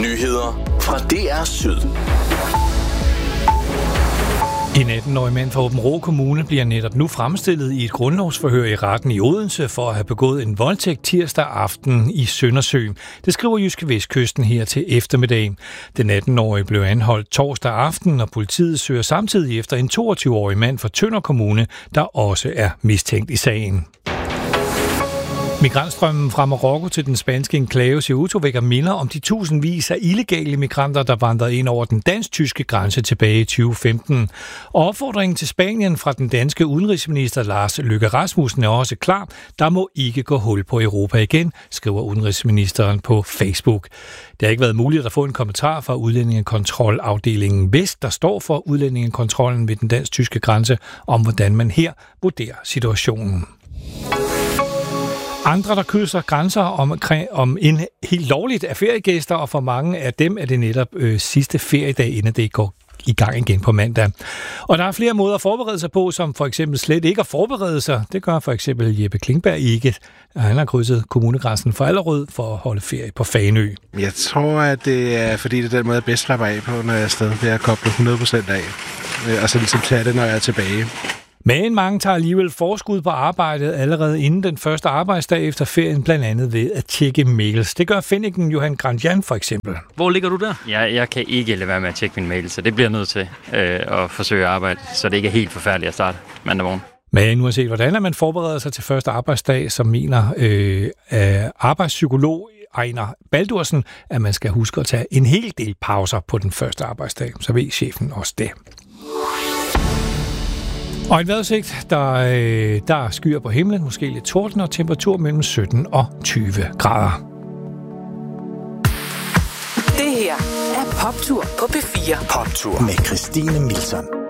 Nyheder fra DR Syd. En 18-årig mand fra Aabenraa Kommune bliver netop nu fremstillet i et grundlovsforhør i retten i Odense for at have begået en voldtægt tirsdag aften i Søndersø. Det skriver Jyske Vestkysten her til eftermiddag. Den 18-årige blev anholdt torsdag aften, og politiet søger samtidig efter en 22-årig mand fra Tønder Kommune, der også er mistænkt i sagen. Migrantstrømmen fra Marokko til den spanske enklave Ceuta vækker minder om de tusindvis af illegale migranter, der vandrede ind over den dansk-tyske grænse tilbage i 2015. Og opfordringen til Spanien fra den danske udenrigsminister Lars Løkke Rasmussen er også klar. Der må ikke gå hul på Europa igen, skriver udenrigsministeren på Facebook. Det har ikke været muligt at få en kommentar fra udlændingekontrolafdelingen Vest, der står for udlændingekontrollen ved den dansk-tyske grænse, om hvordan man her vurderer situationen. Andre, der krydser grænser om en helt lovligt af feriegæster, og for mange af dem er det netop sidste feriedag, inden det går i gang igen på mandag. Og der er flere måder at forberede sig på, som for eksempel slet ikke at forberede sig. Det gør for eksempel Jeppe Klingberg ikke. Han har krydset kommunegrænsen for Allerød for at holde ferie på Fanø. Jeg tror, at det er fordi, det er den måde, jeg bedst slapper af på, når jeg er afsted. Det er at koble 100% af, og så ligesom tage det, når jeg er tilbage. Men mange tager alligevel forskud på arbejdet allerede inden den første arbejdsdag efter ferien, blandt andet ved at tjekke mails. Det gør fenniken Johan Grandjan for eksempel. Hvor ligger du der? Jeg kan ikke lade være med at tjekke min mail, så det bliver nødt til at forsøge at arbejde, så det ikke er helt forfærdeligt at starte mandag morgen. Men uanset hvordan man forbereder sig til første arbejdsdag, så mener arbejdspsykolog Ejner Baldursen, at man skal huske at tage en hel del pauser på den første arbejdsdag. Så ved chefen også det. Og en vejrudsigt, der er skyer på himlen, måske lidt torden og temperatur mellem 17 og 20 grader. Det her er Poptur på P4. Poptur med Christine Milson.